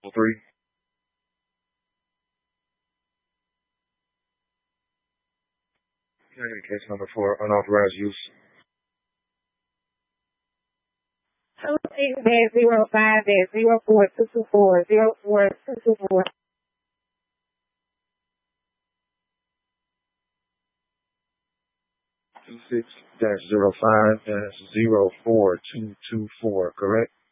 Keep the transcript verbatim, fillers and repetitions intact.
three. Case number four, unauthorized use. Two six dash zero five dash zero four two two four zero four two two four. Two six dash zero five dash zero four two two four, correct?